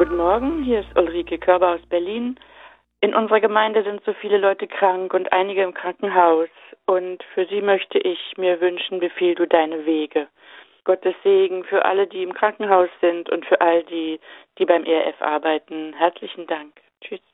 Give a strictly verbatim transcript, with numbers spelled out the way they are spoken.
Guten Morgen, hier ist Ulrike Körber aus Berlin. In unserer Gemeinde sind so viele Leute krank und einige im Krankenhaus. Und für sie möchte ich mir wünschen, befiehl du deine Wege. Gottes Segen für alle, die im Krankenhaus sind und für all die, die beim E R F arbeiten. Herzlichen Dank. Tschüss.